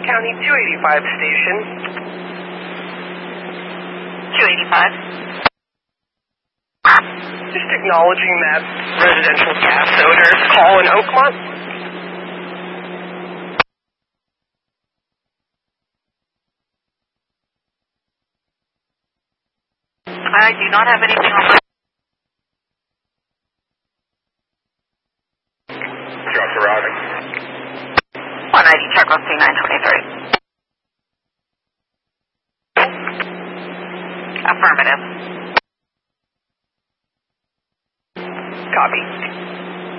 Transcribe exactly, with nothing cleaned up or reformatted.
County two eighty-five station. two eighty-five. Just acknowledging that residential gas odor call in Oakmont. I do not have anything on my... Just arriving. one ninety check on C nine twenty-three. Affirmative. Copy.